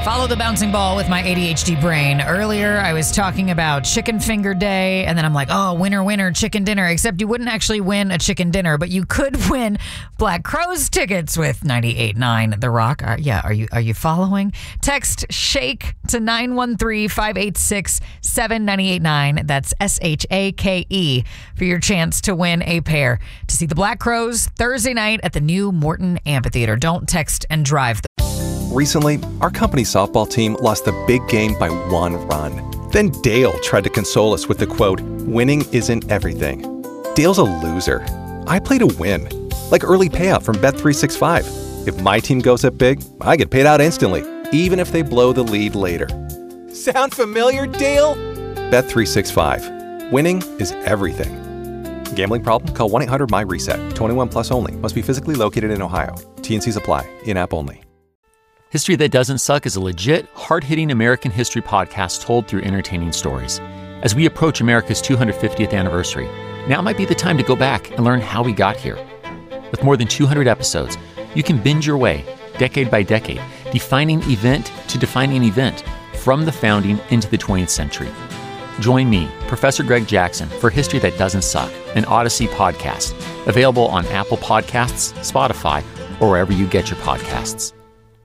Follow the bouncing ball with my ADHD brain. Earlier, I was talking about Chicken Finger Day, and then I'm like, oh, winner, chicken dinner. Except you wouldn't actually win a chicken dinner, but you could win Black Crowes tickets with 98.9 The Rock. Are you following? Text SHAKE to 913-586-7989. That's SHAKE for your chance to win a pair to see the Black Crowes Thursday night at the new Morton Amphitheater. Don't text and drive. Recently, our company softball team lost the big game by 1 run. Then Dale tried to console us with the quote, "Winning isn't everything." Dale's a loser. I play to win. Like early payout from Bet365. If my team goes up big, I get paid out instantly, even if they blow the lead later. Sound familiar, Dale? Bet365. Winning is everything. Gambling problem? Call 1-800-MY-RESET. 21 plus only. Must be physically located in Ohio. T&Cs apply. In-app only. History That Doesn't Suck is a legit, hard-hitting American history podcast told through entertaining stories. As we approach America's 250th anniversary, now might be the time to go back and learn how we got here. With more than 200 episodes, you can binge your way, decade by decade, defining event to defining event, from the founding into the 20th century. Join me, Professor Greg Jackson, for History That Doesn't Suck, an Odyssey podcast, available on Apple Podcasts, Spotify, or wherever you get your podcasts.